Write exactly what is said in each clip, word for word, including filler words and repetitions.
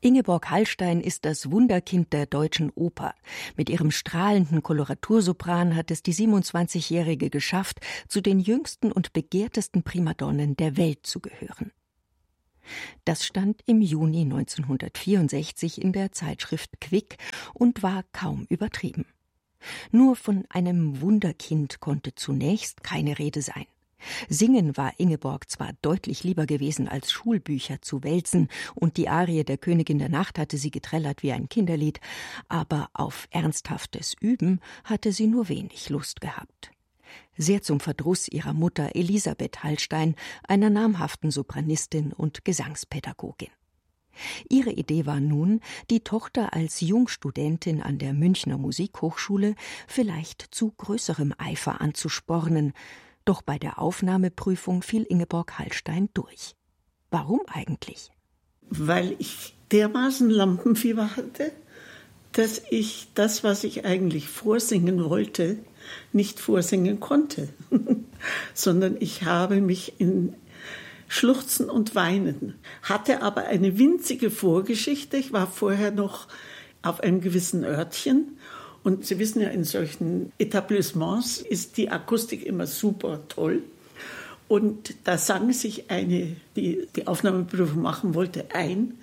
Ingeborg Hallstein ist das Wunderkind der Deutschen Oper. Mit ihrem strahlenden Koloratursopran hat es die siebenundzwanzigjährige geschafft, zu den jüngsten und begehrtesten Primadonnen der Welt zu gehören. Das stand im Juni neunzehnhundertvierundsechzig in der Zeitschrift Quick und war kaum übertrieben. Nur von einem Wunderkind konnte zunächst keine Rede sein. Singen war Ingeborg zwar deutlich lieber gewesen, als Schulbücher zu wälzen, und die Arie der Königin der Nacht hatte sie geträllert wie ein Kinderlied, aber auf ernsthaftes Üben hatte sie nur wenig Lust gehabt. Sehr zum Verdruss ihrer Mutter Elisabeth Hallstein, einer namhaften Sopranistin und Gesangspädagogin. Ihre Idee war nun, die Tochter als Jungstudentin an der Münchner Musikhochschule vielleicht zu größerem Eifer anzuspornen. Doch bei der Aufnahmeprüfung fiel Ingeborg Hallstein durch. Warum eigentlich? Weil ich dermaßen Lampenfieber hatte, dass ich das, was ich eigentlich vorsingen wollte, nicht vorsingen konnte. Sondern ich habe mich in Schluchzen und Weinen, hatte aber eine winzige Vorgeschichte. Ich war vorher noch auf einem gewissen Örtchen. Und Sie wissen ja, in solchen Etablissements ist die Akustik immer super toll. Und da sang sich eine, die die Aufnahmeprüfung machen wollte, ein,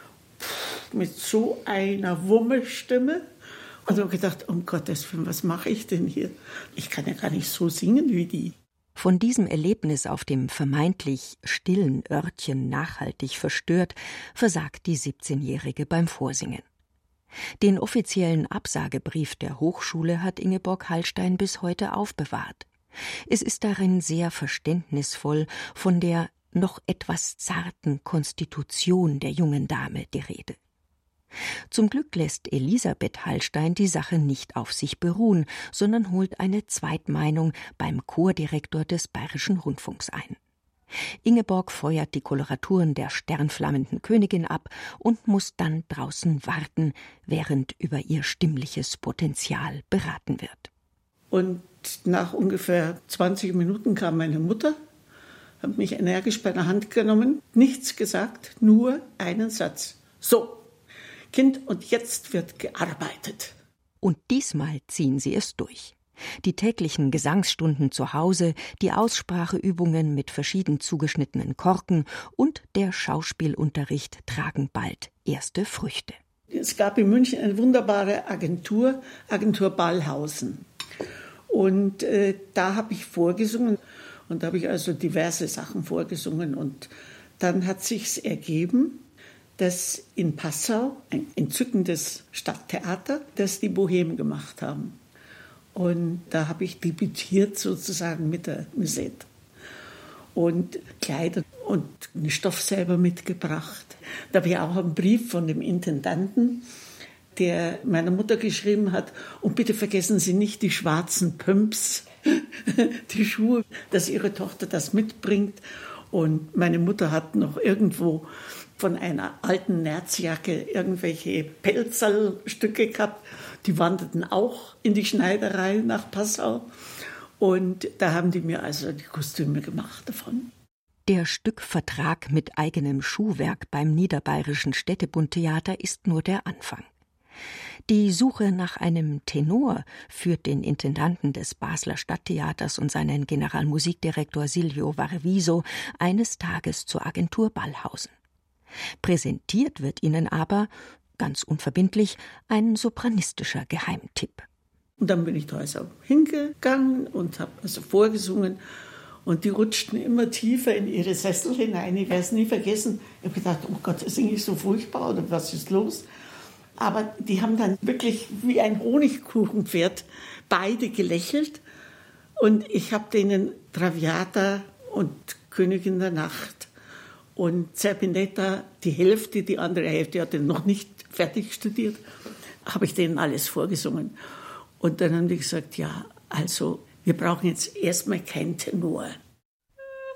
mit so einer Wummelstimme. Und ich habe gedacht, um Gottes Willen, was mache ich denn hier? Ich kann ja gar nicht so singen wie die. Von diesem Erlebnis auf dem vermeintlich stillen Örtchen nachhaltig verstört, versagt die siebzehnjährige beim Vorsingen. Den offiziellen Absagebrief der Hochschule hat Ingeborg Hallstein bis heute aufbewahrt. Es ist darin sehr verständnisvoll von der noch etwas zarten Konstitution der jungen Dame die Rede. Zum Glück lässt Elisabeth Hallstein die Sache nicht auf sich beruhen, sondern holt eine Zweitmeinung beim Chordirektor des Bayerischen Rundfunks ein. Ingeborg feuert die Koloraturen der sternflammenden Königin ab und muss dann draußen warten, während über ihr stimmliches Potenzial beraten wird. Und nach ungefähr zwanzig Minuten kam meine Mutter, hat mich energisch bei der Hand genommen, nichts gesagt, nur einen Satz. So, Kind, und jetzt wird gearbeitet. Und diesmal ziehen sie es durch. Die täglichen Gesangsstunden zu Hause, die Ausspracheübungen mit verschieden zugeschnittenen Korken und der Schauspielunterricht tragen bald erste Früchte. Es gab in München eine wunderbare Agentur, Agentur Ballhausen. Und äh, da habe ich vorgesungen und da habe ich also diverse Sachen vorgesungen. Und dann hat sich's ergeben, dass in Passau, ein entzückendes Stadttheater, das die Bohème gemacht haben. Und da habe ich debütiert sozusagen mit der Musette. Und Kleider und den Stoff selber mitgebracht. Da habe ich auch einen Brief von dem Intendanten, der meiner Mutter geschrieben hat, und bitte vergessen Sie nicht die schwarzen Pumps, die Schuhe, dass Ihre Tochter das mitbringt. Und meine Mutter hat noch irgendwo von einer alten Nerzjacke irgendwelche Pelzerstücke gehabt. Die wanderten auch in die Schneiderei nach Passau. Und da haben die mir also die Kostüme gemacht davon. Der Stückvertrag mit eigenem Schuhwerk beim Niederbayerischen Städtebundtheater ist nur der Anfang. Die Suche nach einem Tenor führt den Intendanten des Basler Stadttheaters und seinen Generalmusikdirektor Silvio Varviso eines Tages zur Agentur Ballhausen. Präsentiert wird ihnen aber, ganz unverbindlich, ein sopranistischer Geheimtipp. Und dann bin ich da also hingegangen und habe also vorgesungen. Und die rutschten immer tiefer in ihre Sessel hinein. Ich werde es nie vergessen. Ich habe gedacht, oh Gott, singe ich so furchtbar oder was ist los? Aber die haben dann wirklich wie ein Honigkuchenpferd beide gelächelt. Und ich habe denen Traviata und Königin der Nacht und Zerpinetta, die Hälfte, die andere Hälfte hatte noch nicht fertig studiert, habe ich denen alles vorgesungen. Und dann haben die gesagt, ja, also wir brauchen jetzt erstmal keinen Tenor.